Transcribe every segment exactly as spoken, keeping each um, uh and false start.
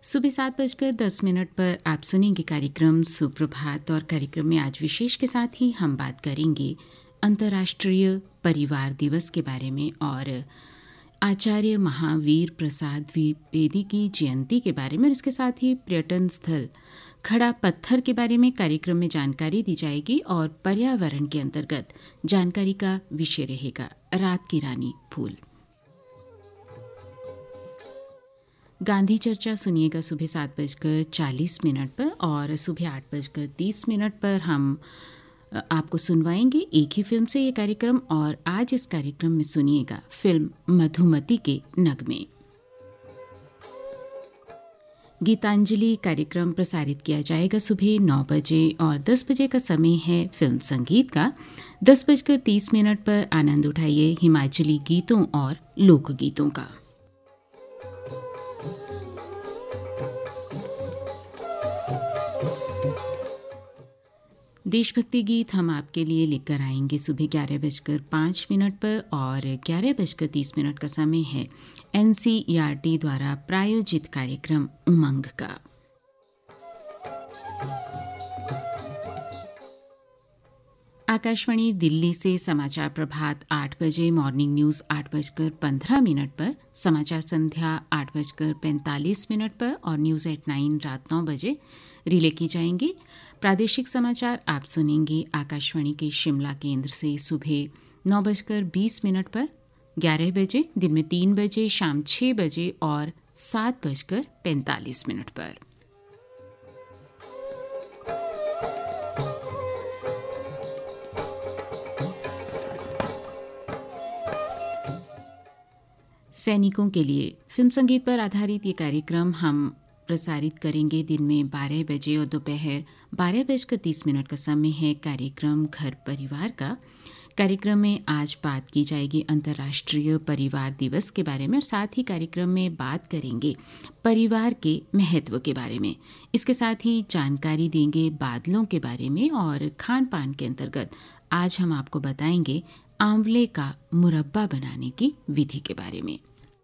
सुबह सात बजकर दस मिनट पर आप सुनेंगे कार्यक्रम सुप्रभात। और कार्यक्रम में आज विशेष के साथ ही हम बात करेंगे अंतर्राष्ट्रीय परिवार दिवस के बारे में और आचार्य महावीर प्रसाद द्विवेदी की जयंती के बारे में, और इसके साथ ही पर्यटन स्थल खड़ा पत्थर के बारे में कार्यक्रम में जानकारी दी जाएगी। और पर्यावरण के अंतर्गत जानकारी का विषय रहेगा रात की रानी फूल। गांधी चर्चा सुनिएगा सुबह सात बजकर चालीस मिनट पर, और सुबह आठ बजकर तीस मिनट पर हम आपको सुनवाएंगे एक ही फिल्म से ये कार्यक्रम। और आज इस कार्यक्रम में सुनिएगा फिल्म मधुमती के नगमे। गीतांजलि कार्यक्रम प्रसारित किया जाएगा सुबह नौ बजे, और दस बजे का समय है फिल्म संगीत का। दस बजकर तीस मिनट पर आनंद उठाइए हिमाचली गीतों और लोकगीतों का। देशभक्ति गीत हम आपके लिए लेकर आएंगे सुबह ग्यारह बजकर पाँच मिनट पर, और ग्यारह बजकर तीस मिनट का समय है एनसीईआरटी द्वारा प्रायोजित कार्यक्रम उमंग का। आकाशवाणी दिल्ली से समाचार प्रभात आठ बजे, मॉर्निंग न्यूज आठ बजकर पंद्रह मिनट पर, समाचार संध्या आठ बजकर पैंतालीस मिनट पर और न्यूज एट नाइन रात नौ बजे रिले की जाएंगी। प्रादेशिक समाचार आप सुनेंगे आकाशवाणी के शिमला केंद्र से सुबह नौ बजकर बीस मिनट पर, ग्यारह बजे, दिन में तीन बजे, शाम छह बजे और सात बजकर पैंतालीस मिनट पर। सैनिकों के लिए फिल्म संगीत पर आधारित ये कार्यक्रम हम प्रसारित करेंगे दिन में बारह बजे, और दोपहर बारह बजकर तीस मिनट का समय है कार्यक्रम घर परिवार का। कार्यक्रम में आज बात की जाएगी अंतर्राष्ट्रीय परिवार दिवस के बारे में, और साथ ही कार्यक्रम में बात करेंगे परिवार के महत्व के बारे में। इसके साथ ही जानकारी देंगे बादलों के बारे में, और खान पान के अंतर्गत आज हम आपको बताएंगे आंवले का मुरब्बा बनाने की विधि के बारे में।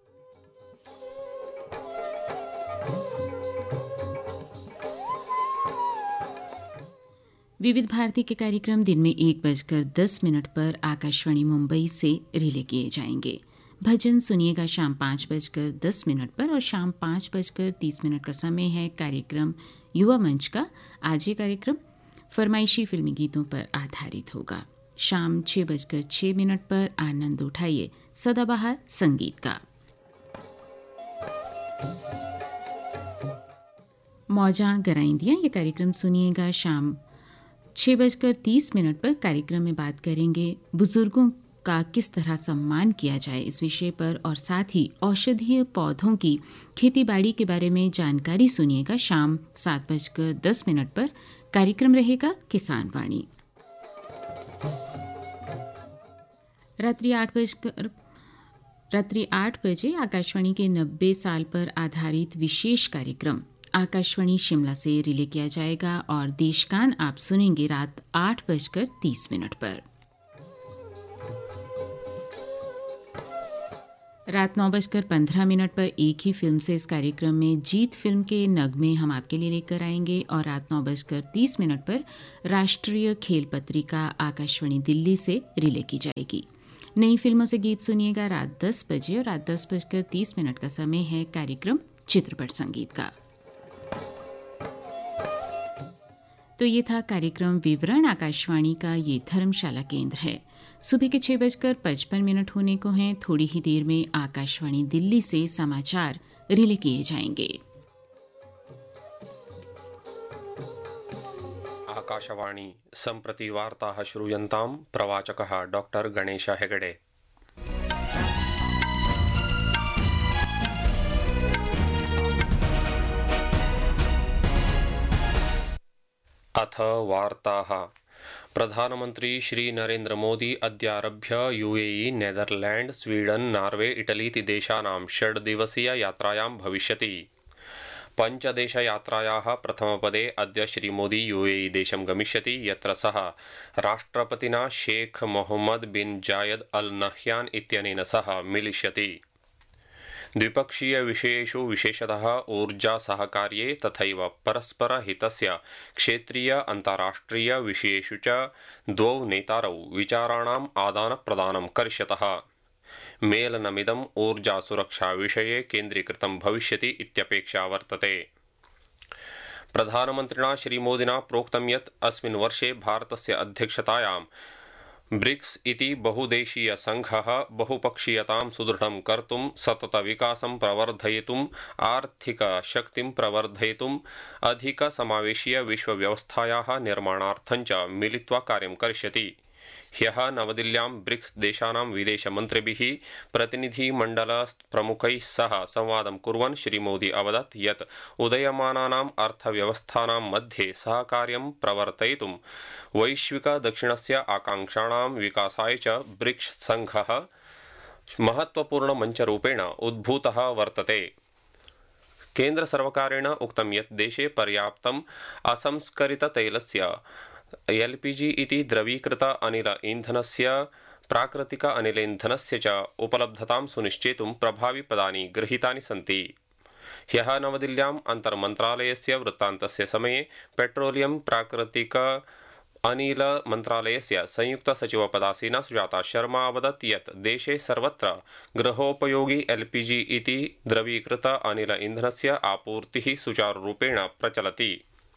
विविध भारती के कार्यक्रम दिन में एक बजकर दस मिनट पर आकाशवाणी मुंबई से रिले किए जाएंगे। भजन सुनिएगा शाम पाँच बजकर दस मिनट पर, और शाम पाँच बजकर तीस मिनट का समय है कार्यक्रम युवा मंच का। आज ये कार्यक्रम फरमाइशी फिल्मी गीतों पर आधारित होगा। शाम छः बजकर छः मिनट पर आनंद उठाइए सदाबहार संगीत का। मौजा गराइंदियाँ ये कार्यक्रम सुनिएगा शाम छः बजकर तीस मिनट पर। कार्यक्रम में बात करेंगे बुजुर्गों का किस तरह सम्मान किया जाए इस विषय पर, और साथ ही औषधीय पौधों की खेतीबाड़ी के बारे में जानकारी सुनिएगा शाम सात बजकर दस मिनट पर। कार्यक्रम रहेगा किसान वाणी। रात्रि आठ बजकर रात्रि आठ बजे आकाशवाणी के नब्बे साल पर आधारित विशेष कार्यक्रम आकाशवाणी शिमला से रिले किया जाएगा, और देशगान आप सुनेंगे रात आठ बजकर तीस मिनट पर। रात नौ बजकर पंद्रह मिनट पर एक ही फिल्म से इस कार्यक्रम में जीत फिल्म के नगमे हम आपके लिए लेकर आएंगे, और रात नौ बजकर तीस मिनट पर राष्ट्रीय खेल पत्रिका आकाशवाणी दिल्ली से रिले की जाएगी। नई फिल्मों से गीत सुनिएगा रात दस बजे, और रात दस बजकर तीस मिनट का समय है कार्यक्रम चित्रपट संगीत का। तो ये था कार्यक्रम विवरण। आकाशवाणी का ये धर्मशाला केंद्र है। सुबह के छह बजकर पचपन मिनट होने को हैं। थोड़ी ही देर में आकाशवाणी दिल्ली से समाचार रिले किए जाएंगे। आकाशवाणी सम्प्रति वार्ताः श्रूयन्ताम्। प्रवाचकः डॉक्टर गणेश हेगडे। अथ वार्ताः। प्रधानमन्त्री Shri Narendra Modi अद्यारभ्य UAE, Netherland, Sweden, Norway, Italy इति देशानां षड्दिवसीय यात्रायां भविष्यति। पञ्चदेशयात्रायाः प्रथमपदे अद्य श्रीमोदी यूएई देशं गमिष्यति, यत्र सः राष्ट्रपतिना शेख मोहम्मद बिन जायद अल नह्यान इत्यनेन सह मिलिष्यति। द्विपक्षीय विषयेषु विशेषतः ऊर्जा सहकार्ये तथैव परस्पर हितस्य क्षेत्रीय अन्ताराष्ट्रिय विषयेषु च द्वौ नेतारौ विचाराणाम् आदानप्रदानं करिष्यतः। मेलनमिदम् ऊर्जा सुरक्षा विषये केन्द्रीकृतं भविष्यति इत्यपेक्षा वर्तते। प्रधानमन्त्रिणा श्रीमोदिना प्रोक्तं यत् अस्मिन् वर्षे भारतस्य अध्यक्षतायां ब्रिक्स इति बहुदेशीय संघः बहुपक्षीयतां सुदृढं कर्तुं सततविकासं प्रवर्धयितुम् आर्थिकशक्तिं प्रवर्धयितुम् अधिकसमावेशीय विश्वव्यवस्थायाः निर्माणार्थं च मिलित्वा कार्यं करिष्यति। ह्यः नवदिल्ल्यां ब्रिक्स देशानां विदेशमन्त्रिभिः प्रतिनिधिमण्डलप्रमुखैः सह संवादं कुर्वन् श्रीमोदी अवदत् यत् उदयमानानाम् अर्थव्यवस्थानां मध्ये सहकार्यं प्रवर्तयितुं वैश्विकदक्षिणस्य आकाङ्क्षाणां विकासाय च ब्रिक्स संघः महत्वपूर्णमञ्चरूपेण उद्भूतः वर्तते। केन्द्रसर्वकारेण उक्तं यत् देशे पर्याप्तम् असंस्करिततैलस्य एल् पी जी इति द्रवीकृत अनिल ईन्धनस्य प्राकृतिक अनिलेन्धनस्य च उपलब्धतां सुनिश्चेतुं प्रभाविपदानि गृहीतानि सन्ति। ह्यः नवदिल्ल्याम् अन्तर्मन्त्रालयस्य वृत्तान्तस्य समये पेट्रोलियम प्राकृतिक अनिल मन्त्रालयस्य संयुक्तसचिवपदासीना सुजाता शर्मा अवदत् यत् देशे सर्वत्र गृहोपयोगी एल् पी जी इति द्रवीकृत अनिल ईन्धनस्य आपूर्तिः सुचारुरूपेण प्रचलति।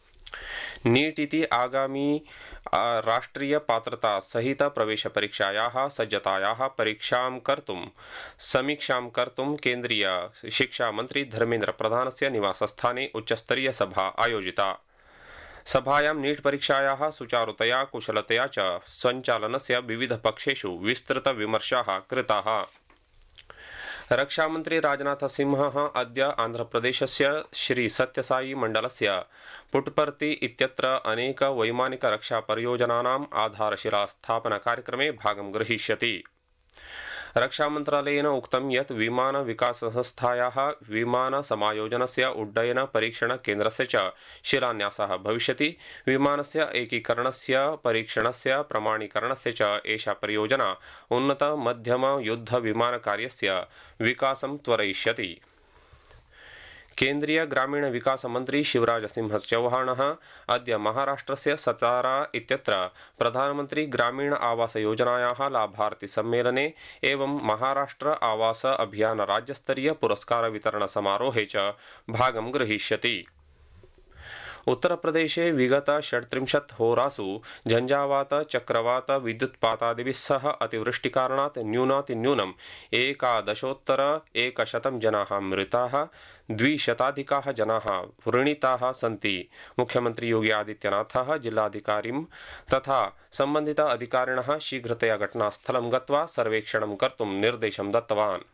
नीट इति आगामी राष्ट्रीय पात्रता सहित प्रवेश परीक्षायाः सज्जतायाः परीक्षां कर्तुं समीक्षां कर्तुं केन्द्रीय शिक्षा मंत्री धर्मेन्द्र प्रधानस्य निवासस्थाने उच्चस्तरीय सभा आयोजिता। सभायां नीट परीक्षायाः सुचारुतया कुशलतया च सञ्चालनस्य विविधपक्षेषु विस्तृतविमर्शाः कृताः। रक्षामन्त्री राजनाथ सिंहः अद्य आन्ध्रप्रदेशस्य श्री सत्यसाई मण्डलस्य पुट्पर्ति इत्यत्र अनेक वैमानिक रक्षा परियोजनानाम् आधारशिलास्थापनकार्यक्रमे भागं ग्रहीष्यति। रक्षामन्त्रालयेन उक्तं यत् विमान विकास संस्थायाः विमान समायोजनस्य उड्डयन परीक्षण केन्द्रस्य च शिलान्यासः भविष्यति। विमानस्य एकीकरणस्य परीक्षणस्य प्रमाणीकरणस्य च एषा परियोजना उन्नत मध्यम युद्ध विमान कार्यस्य विकासं त्वरयिष्यति। केन्द्रीय ग्रामीण विकास मंत्री शिवराज सिंह चौहानः अद्य महाराष्ट्रस्य सतारा इत्यत्र प्रधानमंत्री ग्रामीण आवास योजनायाः लाभार्थी सम्मेलने एवं महाराष्ट्र आवास अभियान राज्यस्तरीय पुरस्कार वितरण समारोहे च भागं ग्रहीष्यति। उत्तर प्रदेशे विगत षट्त्रिंशत् होरासु झंझावात चक्रवात विद्युत्पातादिभिः सह अतिवृष्टिकारणात् न्यूनातिन्यूनम् एकादशोत्तर एकशतं जनाः मृताः, द्विशताधिकाः जनाः व्रणिताः सन्ति। मुख्यमंत्री योगी आदित्यनाथः जिल्लाधिकारिं तथा संबंधित अधिकारिणः शीघ्रतया घटनास्थलं गत्वा सर्वेक्षणं कर्तुं निर्देशं दत्तवान्।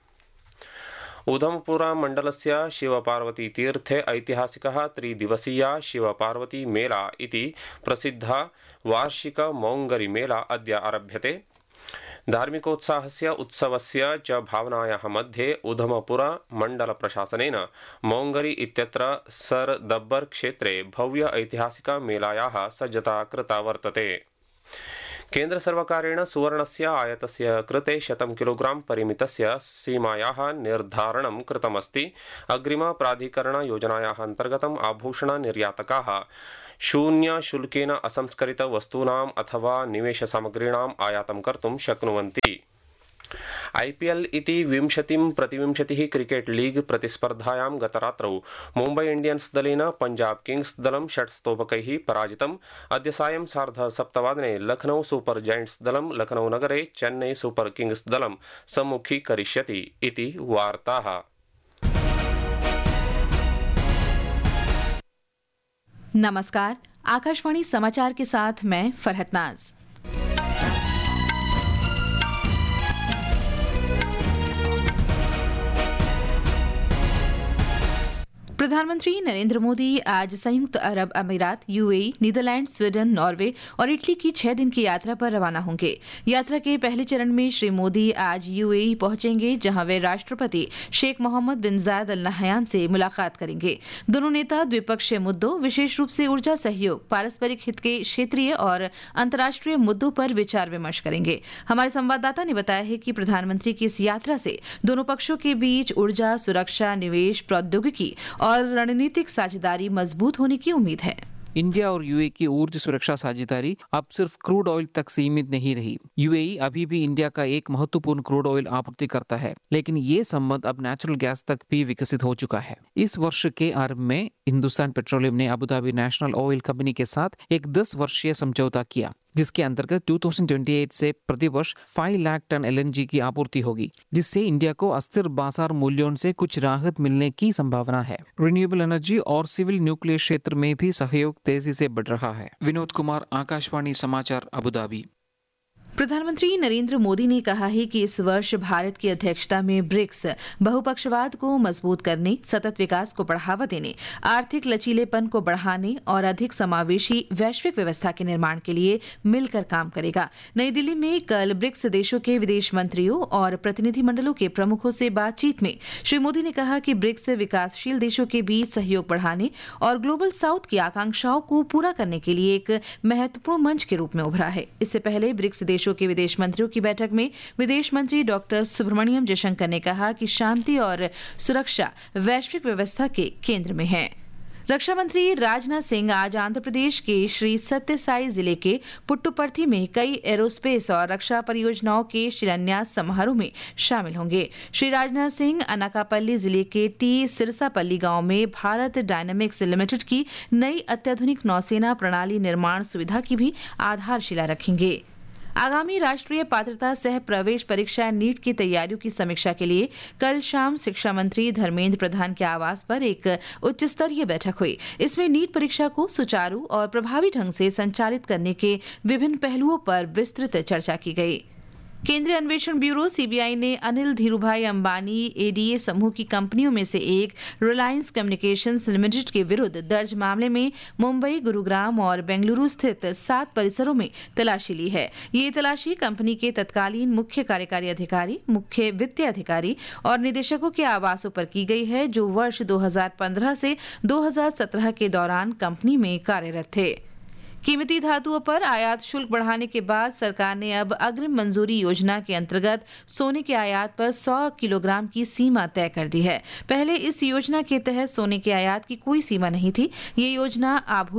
उधमपुरा मण्डलस्य शिवपार्वती तीर्थे ऐतिहासिकः त्रिदिवसीया शिवपार्वती मेला इति प्रसिद्धा वार्षिक मौङ्गरी मेला अद्य आरभ्यते। धार्मिकोत्साहस्य उत्सवस्य च भावनायाः मध्ये उधमपुरा मण्डल प्रशासनेन मौङ्गरी इत्यत्र सर दब्बर क्षेत्रे भव्य ऐतिहासिक मेलायाः सज्जता कृता वर्तते। केन्द्र सर्वकारेण सुवर्णस्य आयातस्य कृते शतं किलोग्राम परिमितस्य सीमायाः निर्धारणं कृतमस्ति। अग्रिम प्राधिकरण योजनायाः अन्तर्गतम् आभूषण निर्यातकाः शून्य शुल्केन असंस्करित वस्तूनाम् अथवा निवेश सामग्रीणाम् आयातं कर्तुं शक्नुवन्ति। आई पी एल इति विंशतिं प्रतिविंशतिः क्रिकेट लीग प्रतिस्पर्धायां गतरात्रौ मुम्बै इंडियन्स दलेन पंजाब किंग्स दलं षट् स्तोभकैः पराजितम्। अद्य सायं सार्ध सप्तवादने लखनऊ सुपर जायंट्स दलं लखनऊ नगरे चेन्नई सुपर किंग्स दलं सम्मुखीकरिष्यति इति वार्ताः। नमस्कार, आकाशवाणी समाचार के साथ मैं फरहत नाज। प्रधानमंत्री नरेंद्र मोदी आज संयुक्त अरब अमीरात, यूएई, नीदरलैंड, स्वीडन, नॉर्वे और इटली की छह दिन की यात्रा पर रवाना होंगे। यात्रा के पहले चरण में श्री मोदी आज यूएई पहुंचेंगे, जहां वे राष्ट्रपति शेख मोहम्मद बिन जायद अल नहयान से मुलाकात करेंगे। दोनों नेता द्विपक्षीय मुद्दों, विशेष रूप से ऊर्जा सहयोग, पारस्परिक हित के क्षेत्रीय और अंतर्राष्ट्रीय मुद्दों पर विचार विमर्श करेंगे। हमारे संवाददाता ने बताया है कि प्रधानमंत्री की इस यात्रा से दोनों पक्षों के बीच ऊर्जा, सुरक्षा, निवेश, प्रौद्योगिकी और रणनीतिक साझेदारी मजबूत होने की उम्मीद है। इंडिया और यूएई की ऊर्जा सुरक्षा साझेदारी अब सिर्फ क्रूड ऑयल तक सीमित नहीं रही। यूएई अभी भी इंडिया का एक महत्वपूर्ण क्रूड ऑयल आपूर्ति करता है, लेकिन ये संबंध अब नेचुरल गैस तक भी विकसित हो चुका है। इस वर्ष के आरंभ में हिंदुस्तान पेट्रोलियम ने Abu Dhabi national oil company के साथ एक दस वर्षीय समझौता किया, जिसके अंतर्गत दो हज़ार अट्ठाईस से प्रतिवर्ष पाँच लाख टन एलएनजी की आपूर्ति होगी, जिससे इंडिया को अस्थिर बाजार मूल्यों से कुछ राहत मिलने की संभावना है। रिन्यूएबल एनर्जी और सिविल न्यूक्लियर क्षेत्र में भी सहयोग तेजी से बढ़ रहा है। विनोद कुमार, आकाशवाणी समाचार, अबू धाबी। प्रधानमंत्री नरेंद्र मोदी ने कहा है कि इस वर्ष भारत की अध्यक्षता में ब्रिक्स बहुपक्षवाद को मजबूत करने, सतत विकास को बढ़ावा देने, आर्थिक लचीलेपन को बढ़ाने और अधिक समावेशी वैश्विक व्यवस्था के निर्माण के लिए मिलकर काम करेगा। नई दिल्ली में कल ब्रिक्स देशों के विदेश मंत्रियों और प्रतिनिधिमंडलों के प्रमुखों से बातचीत में श्री मोदी ने कहा कि ब्रिक्स विकासशील देशों के बीच सहयोग बढ़ाने और ग्लोबल साउथ की आकांक्षाओं को पूरा करने के लिए एक महत्वपूर्ण मंच के रूप में उभरा है। इससे पहले ब्रिक्स देशों के विदेश मंत्रियों की बैठक में विदेश मंत्री डॉक्टर सुब्रमण्यम जयशंकर ने कहा कि शांति और सुरक्षा वैश्विक व्यवस्था के केंद्र में है। रक्षा मंत्री राजनाथ सिंह आज आंध्र प्रदेश के श्री सत्य साई जिले के पुट्टुपर्थी में कई एरोस्पेस और रक्षा परियोजनाओं के शिलान्यास समारोह में शामिल होंगे। श्री राजनाथ सिंह अनाकापल्ली जिले के टी सिरसापल्ली गांव में भारत डायनामिक्स लिमिटेड की नई अत्याधुनिक नौसेना प्रणाली निर्माण सुविधा की भी आधारशिला रखेंगे। आगामी राष्ट्रीय पात्रता सह प्रवेश परीक्षा नीट की तैयारियों की समीक्षा के लिए कल शाम शिक्षा मंत्री धर्मेंद्र प्रधान के आवास पर एक उच्च स्तरीय बैठक हुई। इसमें नीट परीक्षा को सुचारू और प्रभावी ढंग से संचालित करने के विभिन्न पहलुओं पर विस्तृत चर्चा की गई। केंद्रीय अन्वेषण ब्यूरो सीबीआई ने अनिल धीरूभाई अंबानी एडीए समूह की कंपनियों में से एक रिलायंस कम्युनिकेशंस लिमिटेड के विरुद्ध दर्ज मामले में मुंबई, गुरुग्राम और बेंगलुरु स्थित सात परिसरों में तलाशी ली है। ये तलाशी कंपनी के तत्कालीन मुख्य कार्यकारी अधिकारी, मुख्य वित्तीय अधिकारी और निदेशकों के आवासों पर की गई है, जो वर्ष दो हज़ार पंद्रह से दो हज़ार सत्रह के दौरान कंपनी में कार्यरत थे। कीमती धातुओं पर आयात शुल्क बढ़ाने के बाद सरकार ने अब अग्रिम मंजूरी योजना के अंतर्गत सोने के आयात पर सौ किलोग्राम की सीमा तय कर दी है। पहले इस योजना के तहत सोने के आयात की कोई सीमा नहीं थी। ये योजना आभूषण